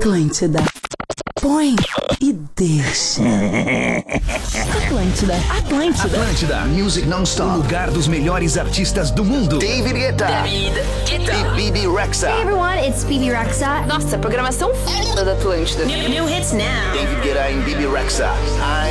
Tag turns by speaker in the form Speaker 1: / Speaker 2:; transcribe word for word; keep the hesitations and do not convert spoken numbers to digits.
Speaker 1: Atlântida. Põe e deixa. Atlântida, Atlântida.
Speaker 2: Atlântida, Music Non-Stop. O lugar dos melhores artistas do mundo. David Guetta.
Speaker 3: David Guetta.
Speaker 2: E Bibi Rexha.
Speaker 4: Hey everyone, it's Bibi Rexha.
Speaker 3: Nossa, programação f*** da Atlântida.
Speaker 5: New, new hits now.
Speaker 2: David Guetta e Bibi Rexha.